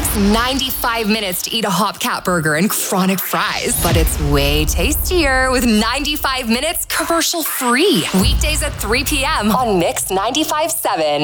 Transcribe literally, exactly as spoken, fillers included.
takes ninety-five minutes to eat a Hopcat burger and chronic fries, but it's way tastier with ninety-five minutes commercial free. Weekdays at three p.m. on Mix ninety-five point seven.